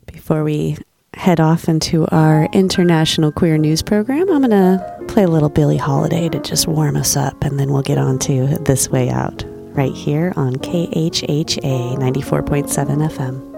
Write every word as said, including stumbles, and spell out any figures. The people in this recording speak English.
Before we head off into our international queer news program, I'm going to play a little Billie Holiday to just warm us up, and then we'll get on to This Way Out right here on K H H A ninety-four point seven F M.